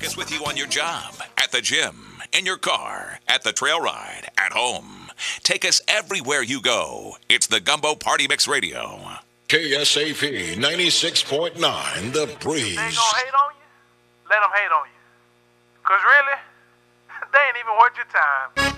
Take us with you on your job, at the gym, in your car, at the trail ride, at home. Take us everywhere you go. It's the Gumbo Party Mix Radio. KSAP 96.9, The Breeze. They ain't gonna hate on you? Let them hate on you. Because really, they ain't even worth your time.